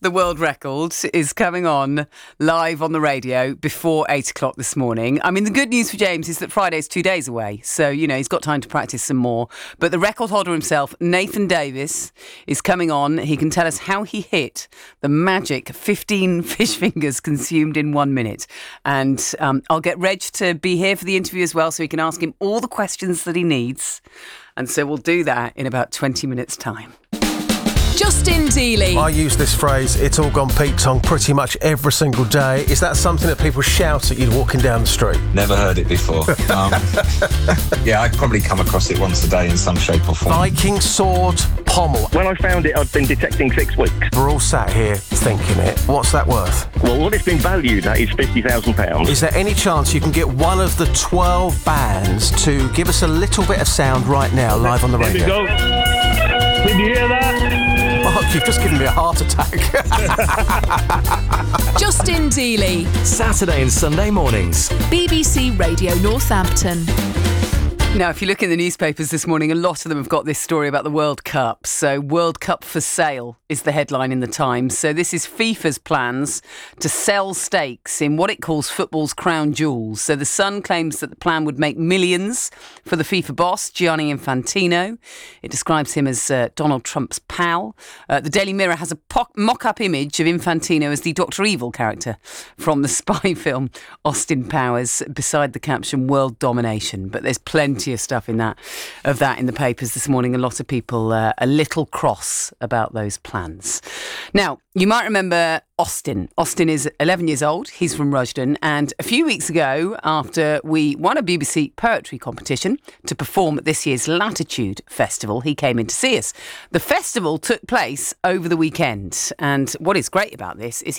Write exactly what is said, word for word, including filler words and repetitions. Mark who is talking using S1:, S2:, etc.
S1: the world record is coming on live on the radio before eight o'clock this morning. I mean, the good news for James is that Friday's two days away. So, you know, he's got time to practice some more. But the record holder himself, Nathan Davis, is coming on. He can tell us how he hit the magic fifteen fish fingers consumed in one minute. And um, I'll get Reg to be here for the interview as well, so he can ask him all the questions that he needs. And so we'll do that in about twenty minutes' time.
S2: Justin Dealey.
S3: I use this phrase, it's all gone Pete Tong, pretty much every single day. Is that something that people shout at you walking down the street?
S4: Never heard it before. Um, yeah, I'd probably come across it once a day in some shape or form.
S3: Viking sword pommel.
S5: When I found it, I'd been detecting six weeks.
S3: We're all sat here thinking it. What's that worth?
S5: Well, what it's been valued at is fifty thousand pounds.
S3: Is there any chance you can get one of the twelve bands to give us a little bit of sound right now, live on the radio?
S5: Here we go. Did you hear that?
S3: Mark, you've just given me a heart attack.
S2: Justin Dealey.
S6: Saturday and Sunday mornings.
S2: B B C Radio Northampton.
S1: Now, if you look in the newspapers this morning, a lot of them have got this story about the World Cup. So, World Cup for sale is the headline in the Times. So, this is FIFA's plans to sell stakes in what it calls football's crown jewels. So, The Sun claims that the plan would make millions for the FIFA boss, Gianni Infantino. It describes him as uh, Donald Trump's pal. Uh, the Daily Mirror has a po- mock-up image of Infantino as the Doctor Evil character from the spy film Austin Powers, beside the caption "World Domination." But there's plenty of stuff in that of that in the papers this morning. A lot of people uh, a little cross about those plans. Now, you might remember Austin. Austin is eleven years old. He's from Rushden. And a few weeks ago, after we won a B B C poetry competition to perform at this year's Latitude Festival, he came in to see us. The festival took place over the weekend. And what is great about this is